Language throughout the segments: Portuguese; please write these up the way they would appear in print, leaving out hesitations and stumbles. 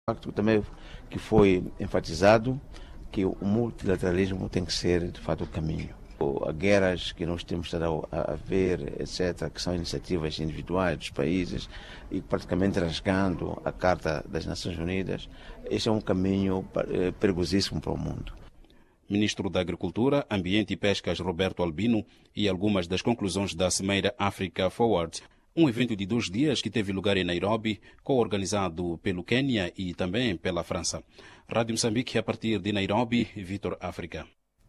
facto também que foi enfatizado que o multilateralismo tem que ser, de fato, o caminho. As guerras que nós temos estado a ver, etc., que são iniciativas individuais dos países e praticamente rasgando a Carta das Nações Unidas, esse é um caminho perigosíssimo para o mundo. Ministro da Agricultura, Ambiente e Pescas, Roberto Albino, e algumas das conclusões da Cimeira Africa Forward, um evento de 2 dias que teve lugar em Nairobi, co-organizado pelo Quênia e também pela França. Rádio Moçambique, a partir de Nairobi, Vitor África.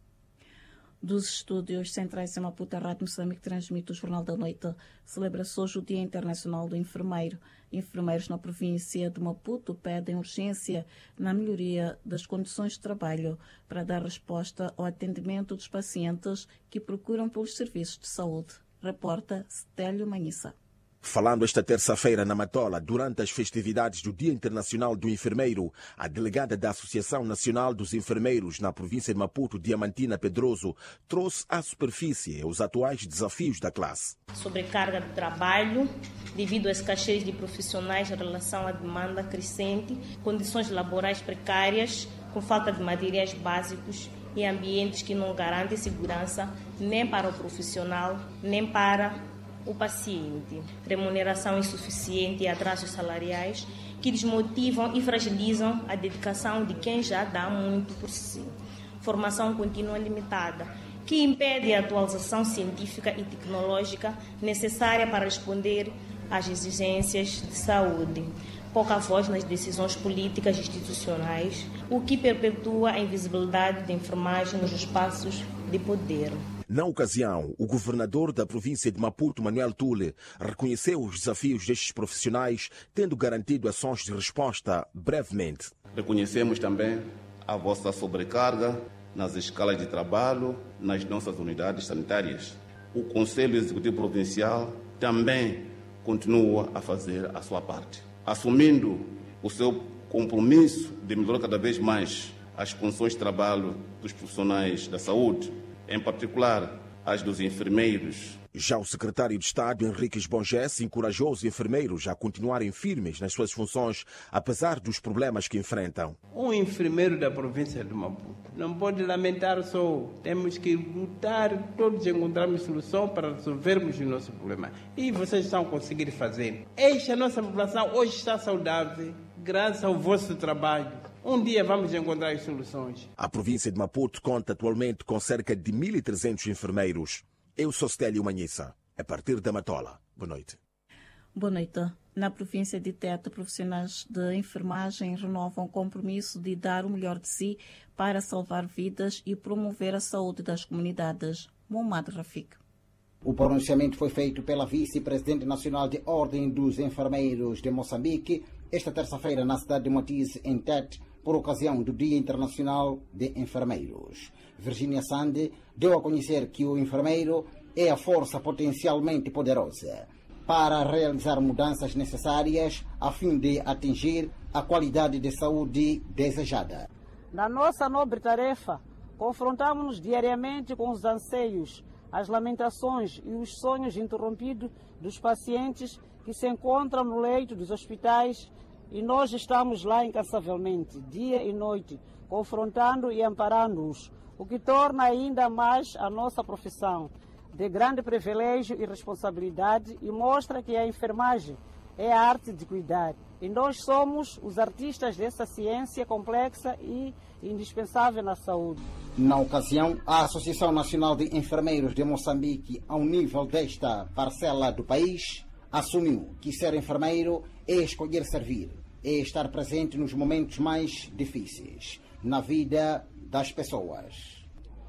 Dos estúdios centrais em Maputo, a Rádio Moçambique transmite o Jornal da Noite. Celebra-se hoje o Dia Internacional do Enfermeiro. Enfermeiros na província de Maputo pedem urgência na melhoria das condições de trabalho para dar resposta ao atendimento dos pacientes que procuram pelos serviços de saúde. Reporta Stélio Manhissa. Falando esta terça-feira na Matola, durante as festividades do Dia Internacional do Enfermeiro, a delegada da Associação Nacional dos Enfermeiros na província de Maputo, Diamantina Pedroso, trouxe à superfície os atuais desafios da classe. Sobrecarga de trabalho, devido à escassez de profissionais em relação à demanda crescente, condições laborais precárias, com falta de materiais básicos e ambientes que não garantem segurança nem para o profissional, nem para o paciente, remuneração insuficiente e atrasos salariais que desmotivam e fragilizam a dedicação de quem já dá muito por si. Formação contínua limitada, que impede a atualização científica e tecnológica necessária para responder às exigências de saúde. Pouca voz nas decisões políticas e institucionais, o que perpetua a invisibilidade da enfermagem nos espaços de poder. Na ocasião, o governador da província de Maputo, Manuel Tule, reconheceu os desafios destes profissionais, tendo garantido ações de resposta brevemente. Reconhecemos também a vossa sobrecarga nas escalas de trabalho, nas nossas unidades sanitárias. O Conselho Executivo Provincial também continua a fazer a sua parte, assumindo o seu compromisso de melhorar cada vez mais as condições de trabalho dos profissionais da saúde, em particular as dos enfermeiros. Já o secretário de Estado, Henriques Bongés, encorajou os enfermeiros a continuarem firmes nas suas funções, apesar dos problemas que enfrentam. Um enfermeiro da província de Maputo não pode lamentar só. Temos que lutar, todos encontrarmos solução para resolvermos o nosso problema. E vocês estão conseguindo fazer. Esta nossa população hoje está saudável, graças ao vosso trabalho. Um dia vamos encontrar as soluções. A província de Maputo conta atualmente com cerca de 1.300 enfermeiros. Eu sou Stélio Manhissa, a partir da Matola. Boa noite. Boa noite. Na província de Tete, profissionais de enfermagem renovam o compromisso de dar o melhor de si para salvar vidas e promover a saúde das comunidades. Mohamed Rafik. O pronunciamento foi feito pela vice-presidente nacional de Ordem dos Enfermeiros de Moçambique esta terça-feira na cidade de Moatize, em Tete, por ocasião do Dia Internacional de Enfermeiros. Virginia Sande deu a conhecer que o enfermeiro é a força potencialmente poderosa para realizar mudanças necessárias a fim de atingir a qualidade de saúde desejada. Na nossa nobre tarefa, confrontamos-nos diariamente com os anseios, as lamentações e os sonhos interrompidos dos pacientes que se encontram no leito dos hospitais, e nós estamos lá incansavelmente, dia e noite, confrontando e amparando-os, o que torna ainda mais a nossa profissão de grande privilégio e responsabilidade e mostra que a enfermagem é a arte de cuidar. E nós somos os artistas dessa ciência complexa e indispensável na saúde. Na ocasião, a Associação Nacional de Enfermeiros de Moçambique, ao nível desta parcela do país, assumiu que ser enfermeiro é escolher servir, é estar presente nos momentos mais difíceis na vida das pessoas.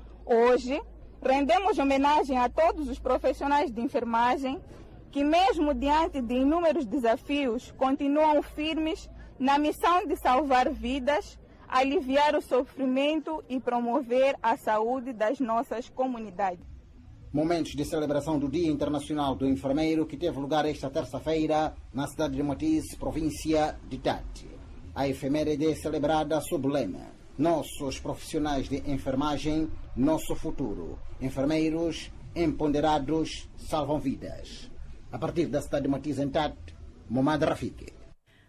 Hoje, rendemos homenagem a todos os profissionais de enfermagem que, mesmo diante de inúmeros desafios, continuam firmes na missão de salvar vidas, aliviar o sofrimento e promover a saúde das nossas comunidades. Momentos de celebração do Dia Internacional do Enfermeiro que teve lugar esta terça-feira na cidade de Moatize, província de Tete. A efeméride é celebrada sob o lema: nossos profissionais de enfermagem, nosso futuro. Enfermeiros empoderados salvam vidas. A partir da cidade de Moatize, em Tete, Mohamed Rafik.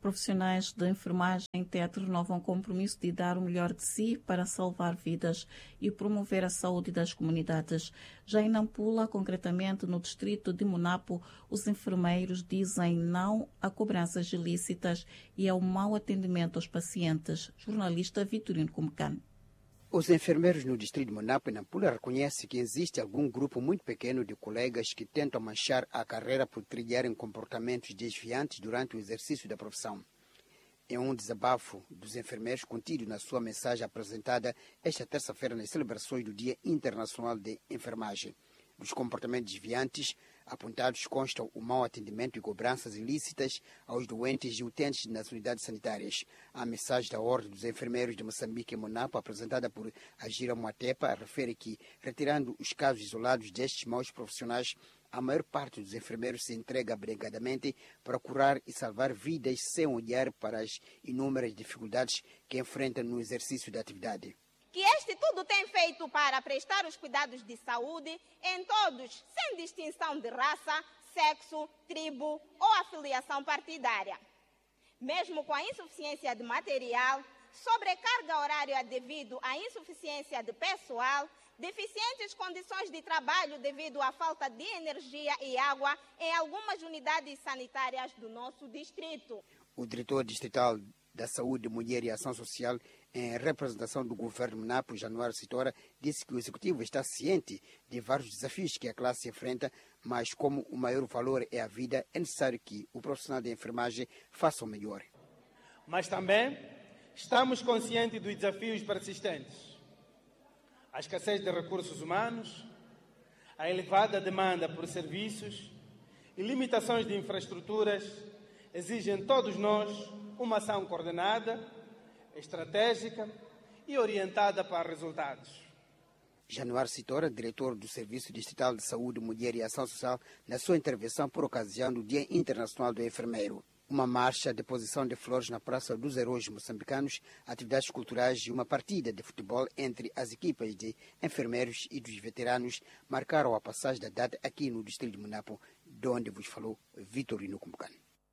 Profissionais de enfermagem TET renovam o compromisso de dar o melhor de si para salvar vidas e promover a saúde das comunidades. Já em Nampula, concretamente no distrito de Munapo, os enfermeiros dizem não a cobranças ilícitas e ao mau atendimento aos pacientes. Jornalista Vitorino Comecano. Os enfermeiros no distrito de Munapo e Nampula reconhecem que existe algum grupo muito pequeno de colegas que tentam manchar a carreira por trilharem comportamentos desviantes durante o exercício da profissão. É um desabafo dos enfermeiros contido na sua mensagem apresentada esta terça-feira nas celebrações do Dia Internacional de Enfermagem. Dos comportamentos desviantes apontados constam o mau atendimento e cobranças ilícitas aos doentes e utentes nas unidades sanitárias. A mensagem da Ordem dos Enfermeiros de Moçambique e Munapo, apresentada por Agira Moatepa, refere que, retirando os casos isolados destes maus profissionais, a maior parte dos enfermeiros se entrega abnegadamente para curar e salvar vidas sem olhar para as inúmeras dificuldades que enfrentam no exercício da atividade. Que este tudo tem feito para prestar os cuidados de saúde em todos, sem distinção de raça, sexo, tribo ou afiliação partidária. Mesmo com a insuficiência de material, sobrecarga horária devido à insuficiência de pessoal, deficientes condições de trabalho devido à falta de energia e água em algumas unidades sanitárias do nosso distrito. O diretor distrital da Saúde, Mulher e Ação Social, em representação do governo Munapo, Januário Sitora, disse que o executivo está ciente de vários desafios que a classe enfrenta, mas como o maior valor é a vida, é necessário que o profissional de enfermagem faça o melhor. Mas também estamos conscientes dos desafios persistentes. A escassez de recursos humanos, a elevada demanda por serviços e limitações de infraestruturas exigem todos nós uma ação coordenada, estratégica e orientada para resultados. Januário Sitora, diretor do Serviço Distrital de Saúde, Mulher e Ação Social, na sua intervenção por ocasião do Dia Internacional do Enfermeiro. Uma marcha, deposição de flores na Praça dos Heróis Moçambicanos, atividades culturais e uma partida de futebol entre as equipas de enfermeiros e dos veteranos marcaram a passagem da data aqui no distrito de Munapo, de onde vos falou Vitorino Comecano.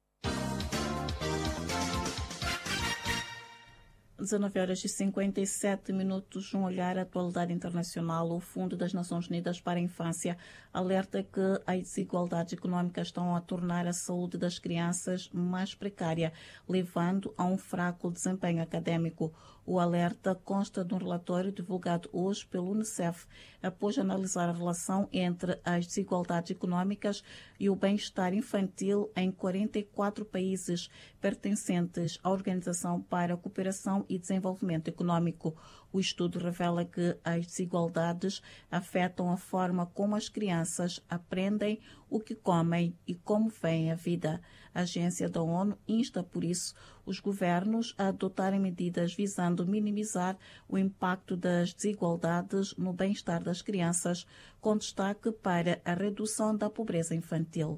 19h57, um olhar à atualidade internacional. O Fundo das Nações Unidas para a Infância alerta que as desigualdades econômicas estão a tornar a saúde das crianças mais precária, levando a um fraco desempenho acadêmico. O alerta consta de um relatório divulgado hoje pelo Unicef, após analisar a relação entre as desigualdades econômicas e o bem-estar infantil em 44 países pertencentes à Organização para a Cooperação e Desenvolvimento Econômico. O estudo revela que as desigualdades afetam a forma como as crianças aprendem, o que comem e como veem a vida. A agência da ONU insta, por isso, os governos a adotarem medidas visando minimizar o impacto das desigualdades no bem-estar das crianças, com destaque para a redução da pobreza infantil.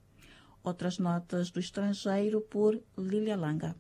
Outras notas do estrangeiro por Lília Langa.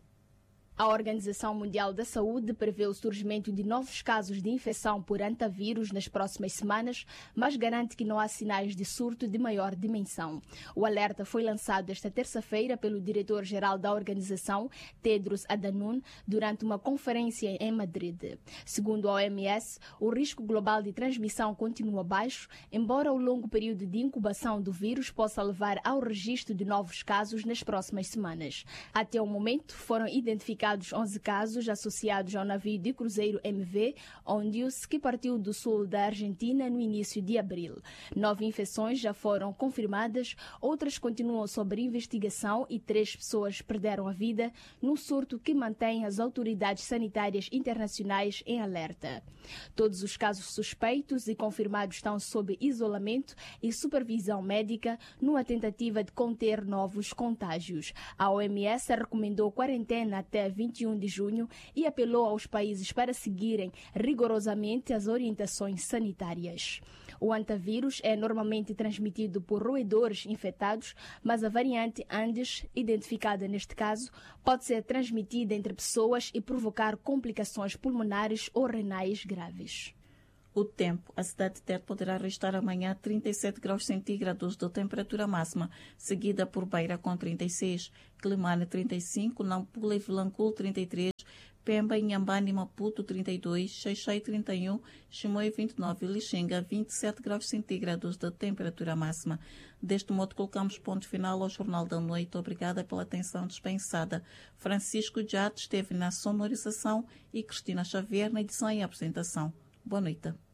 A Organização Mundial da Saúde prevê o surgimento de novos casos de infecção por hantavírus nas próximas semanas, mas garante que não há sinais de surto de maior dimensão. O alerta foi lançado esta terça-feira pelo diretor-geral da organização, Tedros Adhanom, durante uma conferência em Madrid. Segundo a OMS, o risco global de transmissão continua baixo, embora o longo período de incubação do vírus possa levar ao registro de novos casos nas próximas semanas. Até o momento, foram identificados 11 casos associados ao navio de cruzeiro MV Ondius, que partiu do sul da Argentina no início de abril. 9 infecções já foram confirmadas, outras continuam sob investigação e 3 pessoas perderam a vida num surto que mantém as autoridades sanitárias internacionais em alerta. Todos os casos suspeitos e confirmados estão sob isolamento e supervisão médica numa tentativa de conter novos contágios. A OMS recomendou quarentena até 21 de junho e apelou aos países para seguirem rigorosamente as orientações sanitárias. O hantavírus é normalmente transmitido por roedores infectados, mas a variante Andes, identificada neste caso, pode ser transmitida entre pessoas e provocar complicações pulmonares ou renais graves. O tempo, a cidade de Tete poderá registrar amanhã 37 graus centígrados de temperatura máxima, seguida por Beira com 36, Climane 35, Nampula e Vilanculo 33, Pemba, Inhambane e Maputo 32, Xai-Xai 31, Chimoio 29 e Lixinga 27 graus centígrados de temperatura máxima. Deste modo colocamos ponto final ao Jornal da Noite. Obrigada pela atenção dispensada. Francisco Jade esteve na sonorização e Cristina Xavier na edição e apresentação. Boa noite.